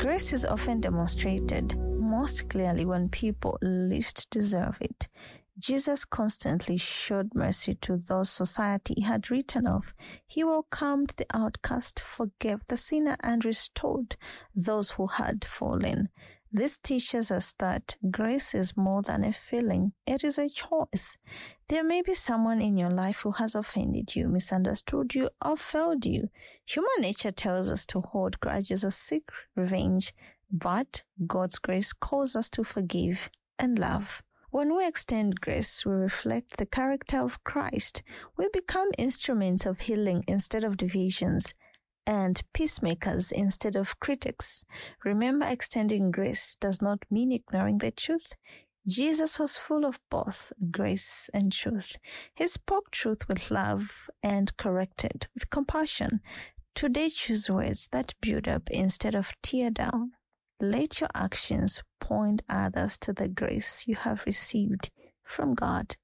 Grace is often demonstrated most clearly when people least deserve it. Jesus constantly showed mercy to those society had written off. He welcomed the outcast, forgave the sinner, and restored those who had fallen. This teaches us that grace is more than a feeling. It is a choice. There may be someone in your life who has offended you, misunderstood you, or failed you. Human nature tells us to hold grudges or seek revenge, but God's grace calls us to forgive and love. When we extend grace, we reflect the character of Christ. We become instruments of healing instead of divisions, and peacemakers instead of critics. Remember, extending grace does not mean ignoring the truth. Jesus was full of both grace and truth. He spoke truth with love and corrected with compassion. Today, choose words that build up instead of tear down. Let your actions point others to the grace you have received from God.